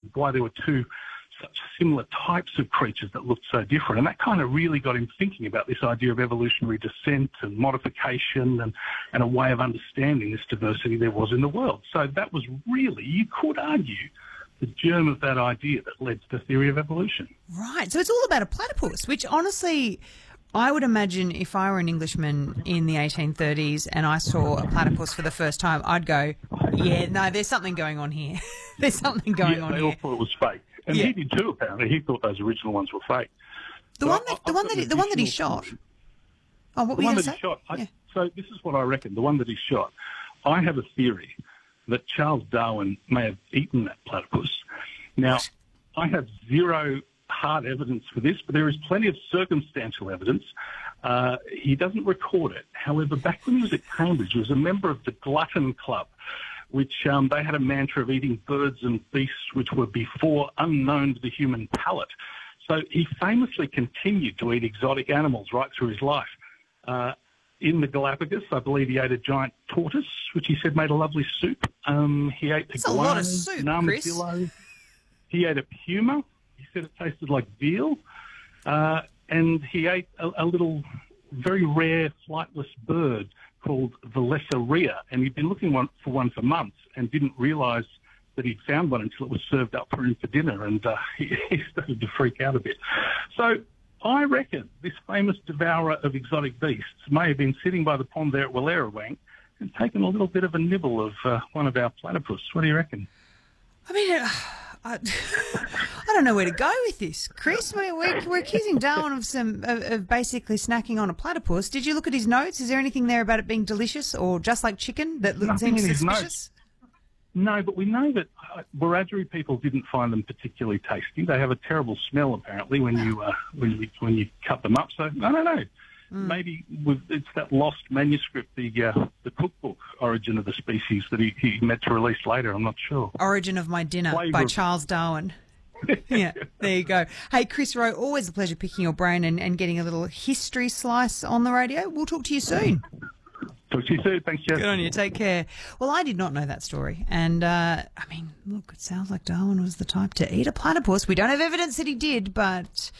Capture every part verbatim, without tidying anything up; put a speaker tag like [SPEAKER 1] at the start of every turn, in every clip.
[SPEAKER 1] why there were two such similar types of creatures that looked so different. And that kind of really got him thinking about this idea of evolutionary descent and modification and, and a way of understanding this diversity there was in the world. So that was really, you could argue, the germ of that idea that led to the theory of evolution.
[SPEAKER 2] Right. So it's all about a platypus, which honestly, I would imagine if I were an Englishman in the eighteen thirties and I saw a platypus for the first time, I'd go, yeah, no, there's something going on here. There's something going
[SPEAKER 1] yeah,
[SPEAKER 2] on
[SPEAKER 1] they
[SPEAKER 2] here.
[SPEAKER 1] all thought it was fake. And
[SPEAKER 2] yeah.
[SPEAKER 1] he did too, apparently. He thought those original ones were fake.
[SPEAKER 2] The
[SPEAKER 1] but
[SPEAKER 2] one
[SPEAKER 1] I,
[SPEAKER 2] that, the one that, he, the one that he shot. Oh, what
[SPEAKER 1] the
[SPEAKER 2] were
[SPEAKER 1] one
[SPEAKER 2] you
[SPEAKER 1] that
[SPEAKER 2] say?
[SPEAKER 1] he shot. I,
[SPEAKER 2] yeah.
[SPEAKER 1] So this is what I reckon. The one that he shot. I have a theory that Charles Darwin may have eaten that platypus. Now, I have zero hard evidence for this, but there is plenty of circumstantial evidence. Uh, he doesn't record it. However, back when he was at Cambridge, he was a member of the Glutton Club, which um, they had a mantra of eating birds and beasts which were before unknown to the human palate. So he famously continued to eat exotic animals right through his life. Uh, in the Galapagos, I believe he ate a giant tortoise, which he said made a lovely soup. Um, he ate
[SPEAKER 2] That's a lot of soup, Chris.
[SPEAKER 1] He ate a puma. He said it tasted like veal. Uh, and he ate a, a little very rare flightless bird called the lesser rhea. And he'd been looking one, for one for months and didn't realise that he'd found one until it was served up for him for dinner. And uh, he, he started to freak out a bit. So I reckon this famous devourer of exotic beasts may have been sitting by the pond there at Wallerawang and taken a little bit of a nibble of uh, one of our platypus. What do you reckon?
[SPEAKER 2] I mean... Uh... I, I don't know where to go with this, Chris. We're, we're, we're accusing Darwin of some of, of basically snacking on a platypus. Did you look at his notes? Is there anything there about it being delicious or just like chicken that looks seems suspicious?
[SPEAKER 1] No, but we know that uh, Wiradjuri people didn't find them particularly tasty. They have a terrible smell apparently when you uh, when you when you cut them up. So I don't know. Mm. Maybe with, it's that lost manuscript, the uh, the cookbook, Origin of the Species, that he, he meant to release later. I'm not sure.
[SPEAKER 2] Origin of My Dinner
[SPEAKER 1] Flavor
[SPEAKER 2] by
[SPEAKER 1] of...
[SPEAKER 2] Charles Darwin. Yeah, there you go. Hey, Chris Rowe, always a pleasure picking your brain and, and getting a little history slice on the radio. We'll talk to you soon.
[SPEAKER 1] Talk to you soon. Thanks, Jeff.
[SPEAKER 2] Good on you. Take care. Well, I did not know that story. And, uh, I mean, look, it sounds like Darwin was the type to eat a platypus. We don't have evidence that he did, but...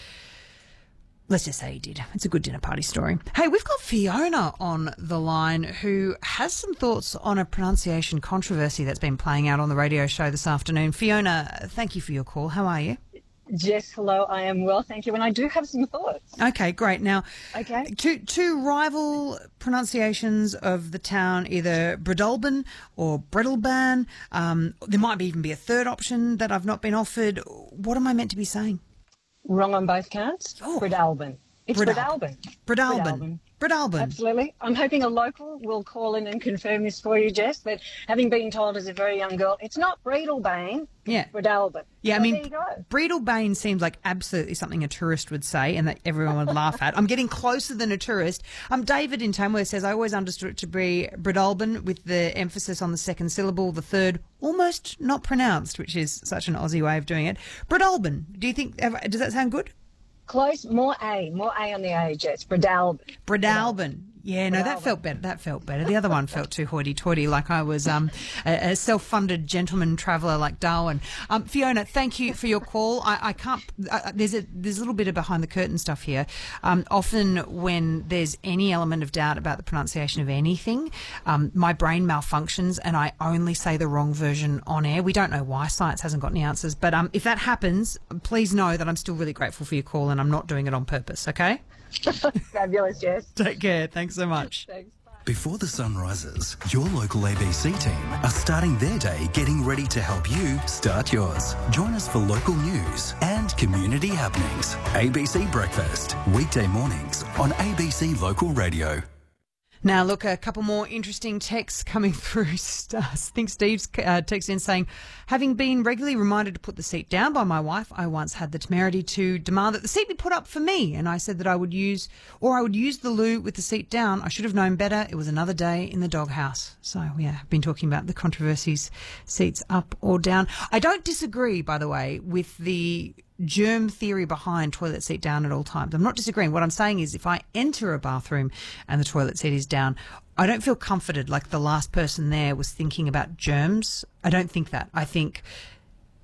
[SPEAKER 2] let's just say he did. It's a good dinner party story. Hey, we've got Fiona on the line who has some thoughts on a pronunciation controversy that's been playing out on the radio show this afternoon. Fiona, thank you for your call. How are you?
[SPEAKER 3] Jess, hello. I am well, thank you. And I do have some thoughts.
[SPEAKER 2] Okay, great. Now,
[SPEAKER 3] okay.
[SPEAKER 2] two, two rival pronunciations of the town, either Breadalbane or Breadalbane. Um, there might be even be a third option that I've not been offered. What am I meant to be saying?
[SPEAKER 3] Wrong on both counts.
[SPEAKER 2] Oh.
[SPEAKER 3] Breadalbane. It's Breadalbane.
[SPEAKER 2] Breadalbane. Breadalbane.
[SPEAKER 3] Absolutely. I'm hoping a local will call in and confirm this for you, Jess, that having been told as a very young girl, it's not Breadalbane,
[SPEAKER 2] yeah.
[SPEAKER 3] Breadalbane.
[SPEAKER 2] Yeah,
[SPEAKER 3] so
[SPEAKER 2] I mean,
[SPEAKER 3] there you go.
[SPEAKER 2] Breadalbane seems like absolutely something a tourist would say and that everyone would laugh at. I'm getting closer than a tourist. Um, David in Tamworth says, I always understood it to be Breadalbane with the emphasis on the second syllable, the third almost not pronounced, which is such an Aussie way of doing it. Breadalbane, do you think, does that sound good?
[SPEAKER 3] Close, more A, more A on the A, Jess. Breadalbane.
[SPEAKER 2] Breadalbane. Yeah, no, that felt better. That felt better. The other one felt too hoity-toity, like I was um, a, a self-funded gentleman traveller like Darwin. Um, Fiona, thank you for your call. I, I can't. Uh, there's a there's a little bit of behind-the-curtain stuff here. Um, often, when there's any element of doubt about the pronunciation of anything, um, my brain malfunctions and I only say the wrong version on air. We don't know why. Science hasn't got any answers. But um, if that happens, please know that I'm still really grateful for your call and I'm not doing it on purpose. Okay.
[SPEAKER 3] Fabulous, Jess.
[SPEAKER 2] Take care. Thanks so much.
[SPEAKER 3] Thanks. Bye.
[SPEAKER 4] Before the sun rises, your local A B C team are starting their day getting ready to help you start yours. Join us for local news and community happenings. A B C Breakfast, weekday mornings on A B C Local Radio.
[SPEAKER 2] Now, look, a couple more interesting texts coming through. I think Steve's uh, texted in saying, having been regularly reminded to put the seat down by my wife, I once had the temerity to demand that the seat be put up for me. And I said that I would use, or I would use the loo with the seat down. I should have known better. It was another day in the doghouse. So, yeah, I've been talking about the controversies, seats up or down. I don't disagree, by the way, with the germ theory behind toilet seat down at all times. I'm not disagreeing. What I'm saying is if I enter a bathroom and the toilet seat is down, I don't feel comforted like the last person there was thinking about germs. I don't think that. I think